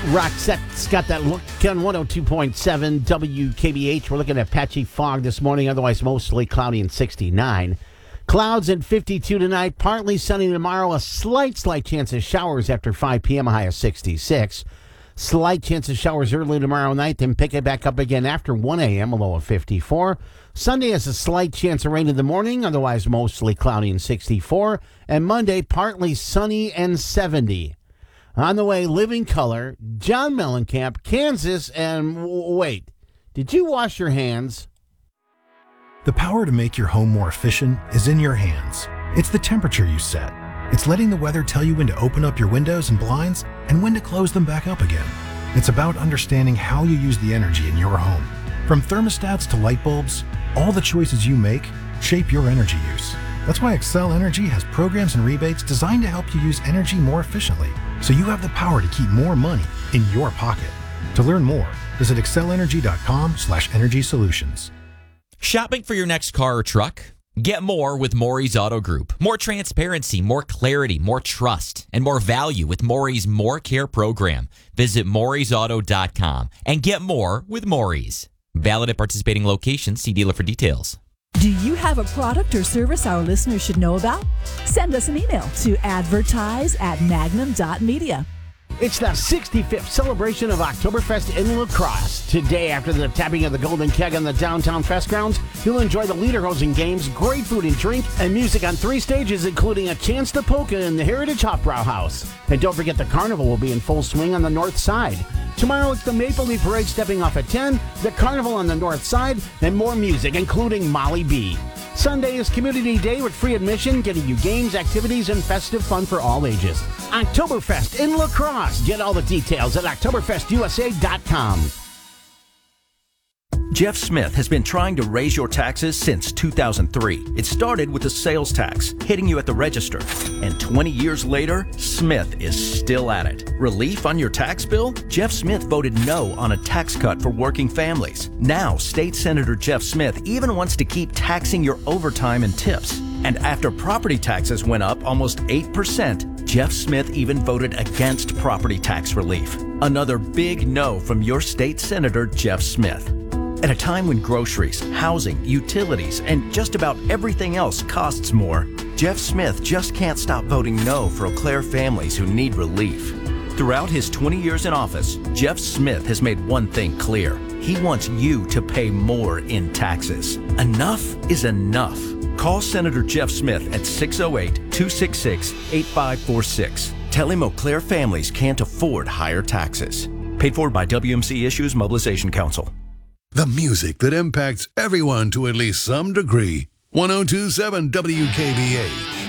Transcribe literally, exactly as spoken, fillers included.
Roxette's got that look on one oh two point seven W K B H. We're looking at patchy fog this morning, otherwise mostly cloudy and sixty-nine. Clouds at fifty-two tonight, partly sunny tomorrow, a slight, slight chance of showers after five p.m., a high of sixty-six. Slight chance of showers early tomorrow night, then pick it back up again after one a.m., a low of fifty-four. Sunday has a slight chance of rain in the morning, otherwise mostly cloudy and sixty-four. And Monday, partly sunny and seventy. On the way, Living Color, John Mellencamp, Kansas, and w- wait, did you wash your hands? The power to make your home more efficient is in your hands. It's the temperature you set. It's letting the weather tell you when to open up your windows and blinds and when to close them back up again. It's about understanding how you use the energy in your home. From thermostats to light bulbs, all the choices you make shape your energy use. That's why Xcel Energy has programs and rebates designed to help you use energy more efficiently, so you have the power to keep more money in your pocket. To learn more, visit accelenergy.com slash energy solutions. Shopping for your next car or truck? Get more with Maury's Auto Group. More transparency, more clarity, more trust, and more value with Maury's More Care program. Visit Maury's Auto dot com and get more with Maury's. Valid at participating locations. See dealer for details. Do you have a product or service our listeners should know about? Send us an email to advertise at magnum dot media. It's the sixty-fifth celebration of Oktoberfest in La Crosse. Today, after the tapping of the Golden Keg on the downtown fest grounds, you'll enjoy the Lederhosen games, great food and drink, and music on three stages, including a chance to polka in the Heritage Hofbrau House. And don't forget the carnival will be in full swing on the north side. Tomorrow, it's the Maple Leaf Parade stepping off at ten, the carnival on the north side, and more music, including Molly B. Sunday is Community Day with free admission, getting you games, activities, and festive fun for all ages. Oktoberfest in La Crosse. Get all the details at oktoberfest u s a dot com. Jeff Smith has been trying to raise your taxes since two thousand three. It started with a sales tax hitting you at the register. And twenty years later, Smith is still at it. Relief on your tax bill? Jeff Smith voted no on a tax cut for working families. Now, State Senator Jeff Smith even wants to keep taxing your overtime and tips. And after property taxes went up almost eight percent, Jeff Smith even voted against property tax relief. Another big no from your state senator, Jeff Smith. At a time when groceries, housing, utilities, and just about everything else costs more, Jeff Smith just can't stop voting no for Eau Claire families who need relief. Throughout his twenty years in office, Jeff Smith has made one thing clear. He wants you to pay more in taxes. Enough is enough. Call Senator Jeff Smith at six oh eight, two six six, eight five four six. Tell him Eau Claire families can't afford higher taxes. Paid for by W M C Issues Mobilization Council. The music that impacts everyone to at least some degree. one oh two point seven W K B H.